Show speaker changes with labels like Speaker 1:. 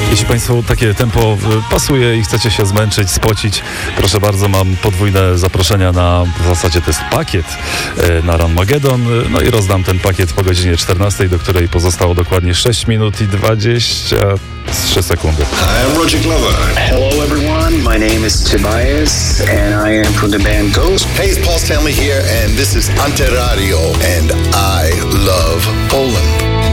Speaker 1: Jeśli Państwu takie tempo pasuje i chcecie się zmęczyć, spocić, proszę bardzo, mam podwójne zaproszenia w zasadzie to jest pakiet na Ranmagedon. No i rozdam ten pakiet po godzinie 14, do której pozostało dokładnie 6 minut i 23 sekundy.
Speaker 2: Hi, I'm Roger Glover.
Speaker 3: Hello everyone, my name is Tobias and I am from the band Ghost.
Speaker 2: Hey, it's Paul Stanley here, and this is Ante Radio, and I love Poland.